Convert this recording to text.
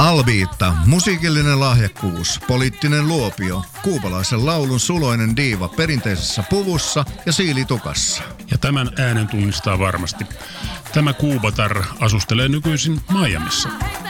Albiitta, musiikillinen lahjakkuus, poliittinen luopio, kuubalaisen laulun suloinen diiva perinteisessä puvussa ja siilitukassa. Ja tämän äänen tunnistaa varmasti. Tämä Kuubatar asustelee nykyisin Miamissa.